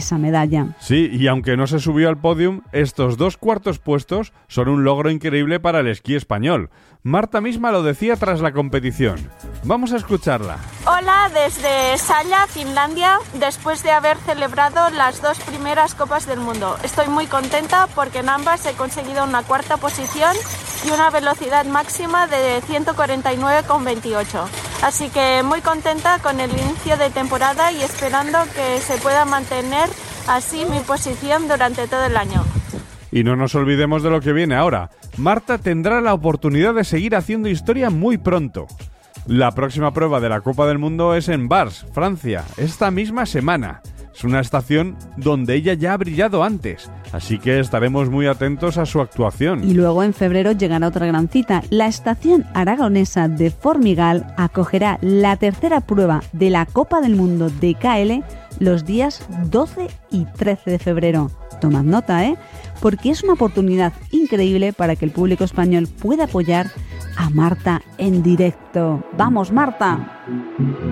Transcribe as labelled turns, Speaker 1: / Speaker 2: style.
Speaker 1: esa medalla.
Speaker 2: Sí, y aunque no se subió al podium, estos 2 cuartos puestos son un logro increíble para el esquí español. Marta misma lo decía tras la competición. Vamos a escucharla.
Speaker 3: Hola, desde Salla, Finlandia, después de haber celebrado las 2 primeras Copas del Mundo. Estoy muy contenta porque en ambas he conseguido una cuarta posición y una velocidad máxima de 149,28. Así que muy contenta con el inicio de temporada y esperando que se pueda mantener así mi posición durante todo el año.
Speaker 2: Y no nos olvidemos de lo que viene ahora. Marta tendrá la oportunidad de seguir haciendo historia muy pronto. La próxima prueba de la Copa del Mundo es en Vars, Francia, esta misma semana. Es una estación donde ella ya ha brillado antes, así que estaremos muy atentos a su actuación.
Speaker 1: Y luego en febrero llegará otra gran cita. La estación aragonesa de Formigal acogerá la tercera prueba de la Copa del Mundo de KL los días 12 y 13 de febrero. Tomad nota, porque es una oportunidad increíble para que el público español pueda apoyar a Marta en directo. ¡Vamos, Marta!